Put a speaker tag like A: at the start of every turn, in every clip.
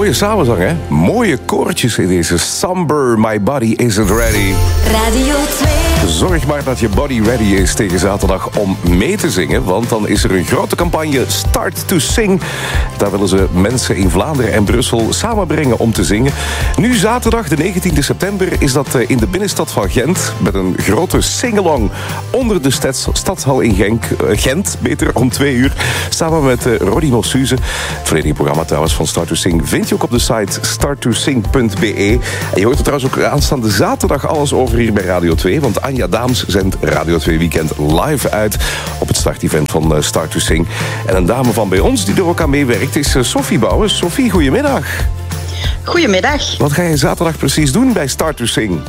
A: Mooie samenzang, hè? Mooie koortjes in deze Somber My Body Isn't Ready.
B: Radio 2.
A: Zorg maar dat je body ready is tegen zaterdag om mee te zingen. Want dan is er een grote campagne Start to Sing. Daar willen ze mensen in Vlaanderen en Brussel samenbrengen om te zingen. Nu zaterdag, de 19e september, is dat in de binnenstad van Gent. Met een grote sing-along onder de stadshal in Gent. Beter om 2 uur. Samen met Roddy Mossuze. Het volledige programma trouwens van Start to Sing vind je ook op de site starttosing.be. En je hoort er trouwens ook aanstaande zaterdag alles over hier bij Radio 2. Want Anja Daams zendt Radio 2 Weekend live uit op het startevent van Start to Sing. En een dame van bij ons die er ook aan meewerkt is Sophie Bouwens. Sophie, goedemiddag.
C: Goedemiddag.
A: Wat ga je zaterdag precies doen bij Start to Sing?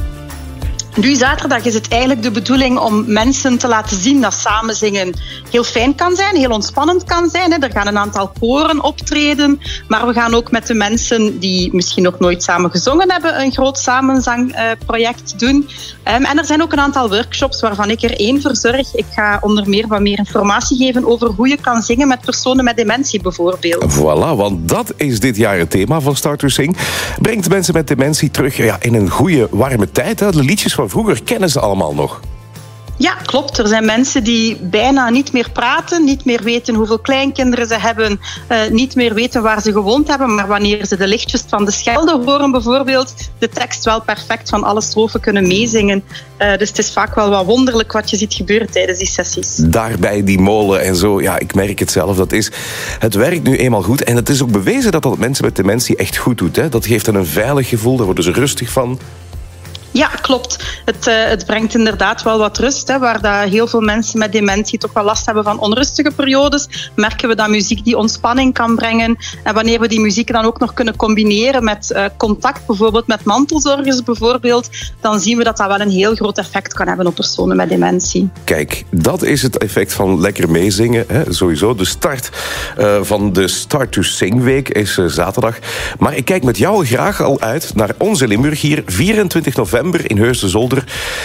C: Nu zaterdag is het eigenlijk de bedoeling om mensen te laten zien dat samenzingen heel fijn kan zijn, heel ontspannend kan zijn. Er gaan een aantal koren optreden, maar we gaan ook met de mensen die misschien nog nooit samen gezongen hebben een groot samenzangproject doen. En er zijn ook een aantal workshops waarvan ik er 1 verzorg. Ik ga onder meer wat meer informatie geven over hoe je kan zingen met personen met dementie bijvoorbeeld.
A: Voilà, want dat is dit jaar het thema van Start to Sing. Brengt mensen met dementie terug in een goede, warme tijd. Hè? De liedjes van vroeger kennen ze allemaal nog.
C: Ja, klopt. Er zijn mensen die bijna niet meer praten, niet meer weten hoeveel kleinkinderen ze hebben, niet meer weten waar ze gewoond hebben, maar wanneer ze de lichtjes van de Schelde horen bijvoorbeeld, de tekst wel perfect van alle strofen kunnen meezingen. Dus het is vaak wel wat wonderlijk wat je ziet gebeuren tijdens die sessies.
A: Daarbij die molen en zo, ja, ik merk het zelf. Het werkt nu eenmaal goed en het is ook bewezen dat mensen met dementie echt goed doet. Hè? Dat geeft hen een veilig gevoel, daar worden ze rustig van.
C: Ja, klopt. Het brengt inderdaad wel wat rust. Hè, waar dat heel veel mensen met dementie toch wel last hebben van onrustige periodes, merken we dat muziek die ontspanning kan brengen. En wanneer we die muziek dan ook nog kunnen combineren met contact, bijvoorbeeld met mantelzorgers bijvoorbeeld, dan zien we dat dat wel een heel groot effect kan hebben op personen met dementie.
A: Kijk, dat is het effect van lekker meezingen. Hè? Sowieso. De start van de Start to Sing week is zaterdag. Maar ik kijk met jou graag al uit naar onze Limburg hier, 24 november. In Heus de Zolder.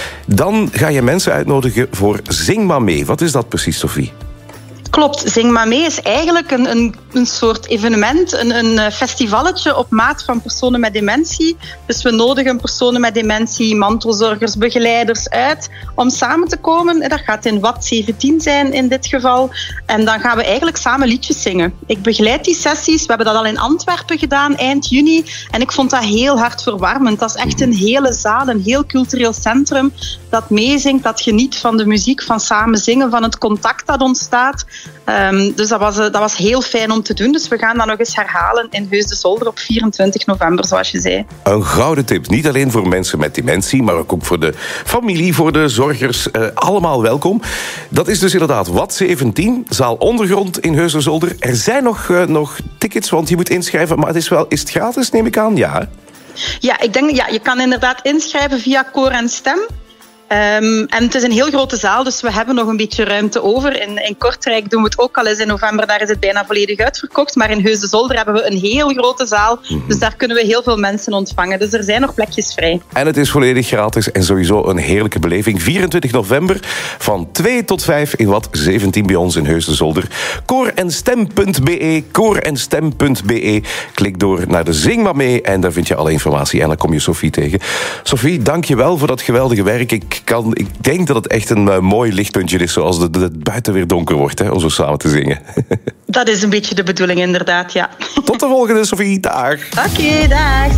A: Dan ga je mensen uitnodigen voor Zing maar mee. Wat is dat precies, Sophie?
C: Klopt, Zing maar mee is eigenlijk een soort evenement, een festivalletje op maat van personen met dementie. Dus we nodigen personen met dementie, mantelzorgers, begeleiders uit om samen te komen. Dat gaat in Wat 17 zijn in dit geval. En dan gaan we eigenlijk samen liedjes zingen. Ik begeleid die sessies. We hebben dat al in Antwerpen gedaan eind juni. En ik vond dat heel hartverwarmend. Dat is echt een hele zaal, een heel cultureel centrum dat meezingt, dat geniet van de muziek, van samen zingen, van het contact dat ontstaat. Dus dat was heel fijn om te doen. Dus we gaan dat nog eens herhalen in Heus de Zolder op 24 november, zoals je zei.
A: Een gouden tip. Niet alleen voor mensen met dementie, maar ook voor de familie, voor de zorgers. Allemaal welkom. Dat is dus inderdaad Wat 17, zaal Ondergrond in Heus de Zolder. Er zijn nog tickets, want je moet inschrijven. Maar is het gratis, neem ik aan? Ja.
C: Ja, ik denk, je kan inderdaad inschrijven via Koor en Stem. En het is een heel grote zaal, dus we hebben nog een beetje ruimte over. In Kortrijk doen we het ook al eens in november, daar is het bijna volledig uitverkocht. Maar in Heus de Zolder hebben we een heel grote zaal, dus daar kunnen we heel veel mensen ontvangen. Dus er zijn nog plekjes vrij. En
A: het is volledig gratis en sowieso een heerlijke beleving. 24 november van 2 tot 5 in Wat 17 bij ons in Heus de Zolder. Koorenstem.be, koorenstem.be. Klik door naar de Zing maar mee en daar vind je alle informatie. En dan kom je Sophie tegen. Sophie, dank je wel voor dat geweldige werk. Ik denk dat het echt een mooi lichtpuntje is, zoals het buiten weer donker wordt, hè, om zo samen te zingen.
C: Dat is een beetje de bedoeling, inderdaad, ja.
A: Tot de volgende, Sophie. Dag.
C: Oké, dag.